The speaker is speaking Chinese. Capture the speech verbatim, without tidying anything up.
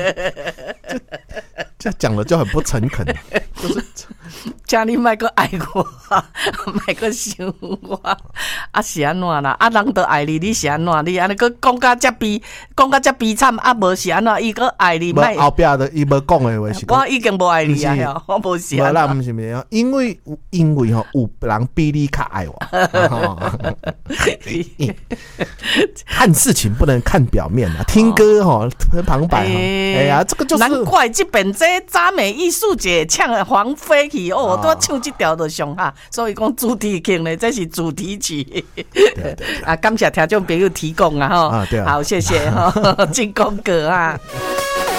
这讲的就很不诚恳，就是请你莫阁爱我，莫阁想我，啊是安怎啦？啊人都爱你，你是安怎？你安尼阁讲甲遮悲，讲甲遮悲惨，啊无是安怎？伊阁爱你， 莫后壁的伊无讲的话是， 我已经无爱你啊，我无是安怎。无啦，毋是咩？因为因为吼有人比你较爱我。看事情不能看表面啊，听歌吼分旁白哈。哎呀，这个就是难怪这边这赞美艺术节唱黄飞去哦，都唱这条就上哈，所以讲主题曲呢，这是主题曲。啊，感谢听众朋友提供啊哈，好谢谢哈，进广告啊。